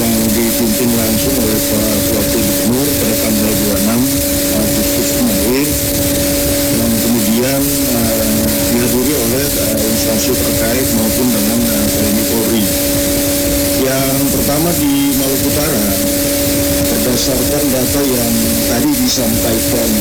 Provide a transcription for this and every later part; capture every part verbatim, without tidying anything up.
yang dipimpin langsung oleh Pak Wakil Gubernur pada tanggal dua puluh enam Agustus kemarin, yang kemudian uh, dihadiri oleh uh, instansi terkait maupun dengan uh, Tni Polri. Yang pertama di Maluku Utara, berdasarkan data yang tadi disampaikan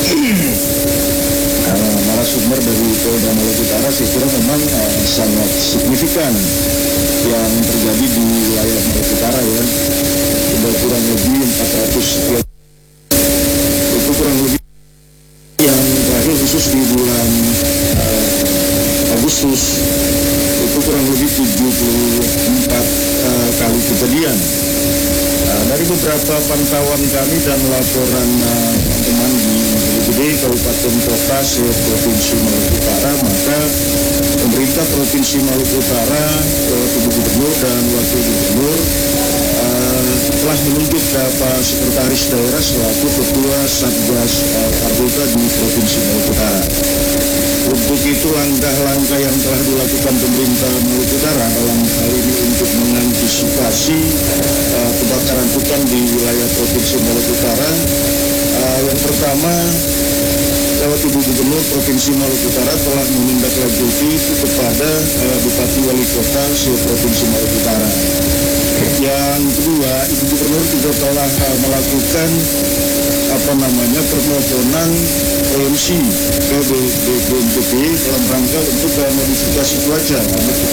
uh, narasumber dari Polda Maluku Utara, saya kira memang uh, sangat signifikan yang terjadi di wilayah Maluku Utara, ya. Sudah kurang lebih empat ratus sekian. Itu kurang lebih yang terakhir khusus di bulan uh, Agustus itu kurang lebih tujuh puluh empat uh, kali kejadian. Uh, dari beberapa pantauan kami dan laporan uh, teman-teman di Gede Kabupaten Kota se-Provinsi Maluku Utara, maka pemerintah Provinsi Maluku Utara, Ibu Gubernur dan Wakil Gubernur uh, telah menunjuk Bapak Sekretaris Daerah selaku Ketua Satgas uh, Karhutla di Provinsi Maluku Utara. Untuk itu langkah-langkah yang telah dilakukan pemerintah Maluku Utara dalam hal ini untuk mengantisipasi uh, kebakaran hutan di wilayah Provinsi Maluku Utara. Uh, yang pertama, lewat Ibu Gubernur Provinsi Maluku Utara telah menindaklanjuti itu kepada uh, Bupati Wali Kota se-Provinsi Maluku Utara. Yang kedua, Ibu Gubernur juga telah uh, melakukan apa namanya permohonan P M C ke B N P B dalam rangka untuk uh, modifikasi cuaca.